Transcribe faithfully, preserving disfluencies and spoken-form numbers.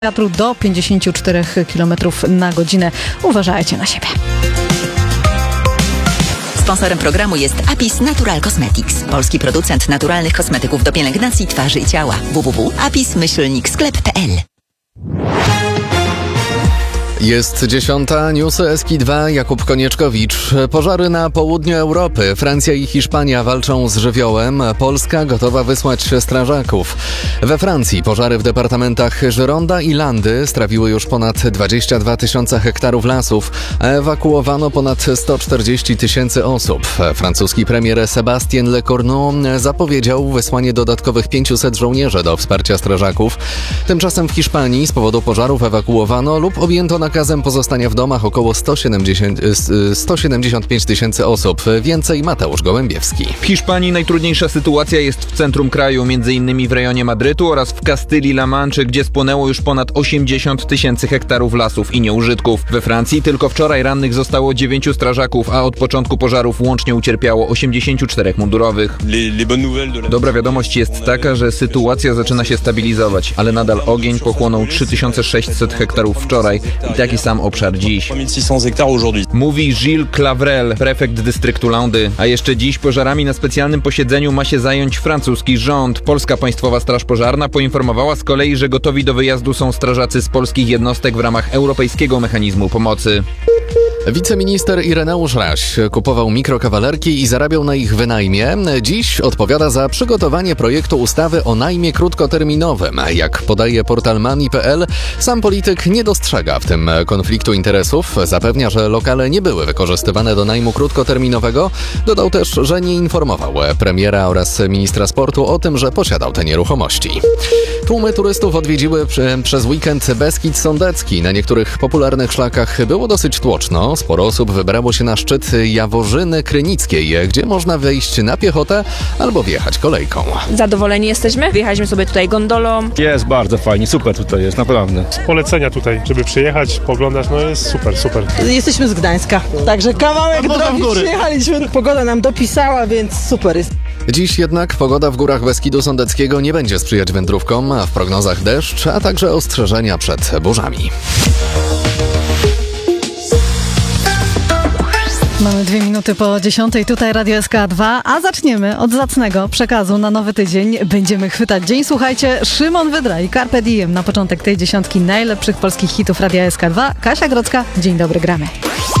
Wiatru do pięćdziesiąt cztery kilometrów na godzinę. Uważajcie na siebie. Sponsorem programu jest Apis Natural Cosmetics, polski producent naturalnych kosmetyków do pielęgnacji twarzy i ciała. w w w kropka apis myślnik sklep kropka p l. Jest dziesiąta, newsy S K I dwa, Jakub Konieczkowicz. Pożary na południu Europy. Francja i Hiszpania walczą z żywiołem. Polska gotowa wysłać strażaków. We Francji pożary w departamentach Gironda i Landy strawiły już ponad dwadzieścia dwa tysiące hektarów lasów, a ewakuowano ponad sto czterdzieści tysięcy osób. Francuski premier Sébastien Lecornu zapowiedział wysłanie dodatkowych pięciuset żołnierzy do wsparcia strażaków. Tymczasem w Hiszpanii z powodu pożarów ewakuowano lub objęto na nakazem pozostania w domach około sto siedemdziesiąt, sto siedemdziesiąt pięć tysięcy osób. Więcej Mateusz Gołębiewski. W Hiszpanii najtrudniejsza sytuacja jest w centrum kraju, między innymi w rejonie Madrytu oraz w Kastylii-La Manczy, gdzie spłonęło już ponad osiemdziesiąt tysięcy hektarów lasów i nieużytków. We Francji tylko wczoraj rannych zostało dziewięciu strażaków, a od początku pożarów łącznie ucierpiało osiemdziesięciu czterech mundurowych. Dobra wiadomość jest taka, że sytuacja zaczyna się stabilizować, ale nadal ogień pochłonął trzy tysiące sześćset hektarów wczoraj i taki sam obszar dziś. Mówi Gilles Clavrel, prefekt dystryktu Landy. A jeszcze dziś pożarami na specjalnym posiedzeniu ma się zająć francuski rząd. Polska Państwowa Straż Pożarna poinformowała z kolei, że gotowi do wyjazdu są strażacy z polskich jednostek w ramach Europejskiego Mechanizmu Pomocy. Wiceminister Ireneusz Raś kupował mikrokawalerki i zarabiał na ich wynajmie. Dziś odpowiada za przygotowanie projektu ustawy o najmie krótkoterminowym. Jak podaje portal money kropka p l, sam polityk nie dostrzega w tym konfliktu interesów. Zapewnia, że lokale nie były wykorzystywane do najmu krótkoterminowego. Dodał też, że nie informował premiera oraz ministra sportu o tym, że posiadał te nieruchomości. Tłumy turystów odwiedziły przez weekend Beskid Sądecki. Na niektórych popularnych szlakach było dosyć tłoczno. Sporo osób wybrało się na szczyt Jaworzyny Krynickiej, gdzie można wejść na piechotę albo wjechać kolejką. Zadowoleni jesteśmy. Wjechaliśmy sobie tutaj gondolą. Jest bardzo fajnie, super tutaj jest, naprawdę. Z polecenia tutaj, żeby przyjechać, poglądać, no jest super, super. Jesteśmy z Gdańska, także kawałek drogi przyjechaliśmy. Pogoda nam dopisała, więc super jest. Dziś jednak pogoda w górach Beskidu Sądeckiego nie będzie sprzyjać wędrówkom, a w prognozach deszcz, a także ostrzeżenia przed burzami. Mamy dwie minuty po dziesiątej, tutaj Radio S K dwa, a zaczniemy od zacnego przekazu na nowy tydzień. Będziemy chwytać dzień. Słuchajcie, Szymon Wydra i Carpe Diem na początek tej dziesiątki najlepszych polskich hitów Radia S K dwa. Kasia Grodzka, dzień dobry, gramy.